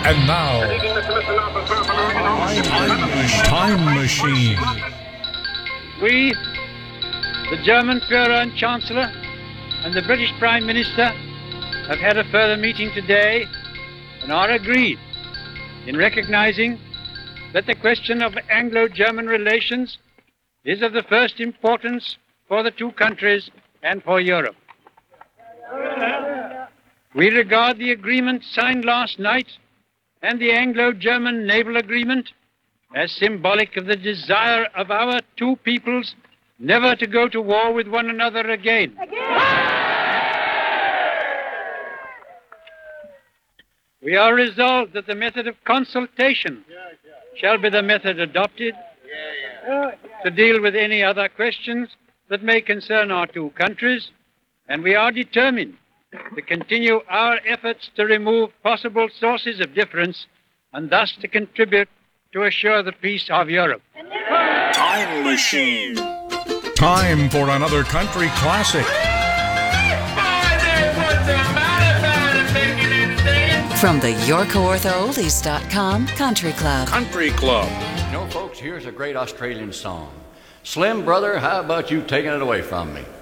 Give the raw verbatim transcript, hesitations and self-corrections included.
And now, Time Machine. We, the German Führer and Chancellor, and the British Prime Minister have had a further meeting today and are agreed in recognizing that the question of Anglo-German relations is of the first importance for the two countries and for Europe. We regard the agreement signed last night and the Anglo-German naval agreement as symbolic of the desire of our two peoples never to go to war with one another again. We are resolved that the method of consultation shall be the method adopted to deal with any other questions that may concern our two countries, and we are determined to continue our efforts to remove possible sources of difference and thus to contribute to assure the peace of Europe. Time Machine. Time for another country classic. From the Your Kawartha Oldies dot com Country Club. Country Club. You know, folks, here's a great Australian song. Slim, brother, how about you taking it away from me?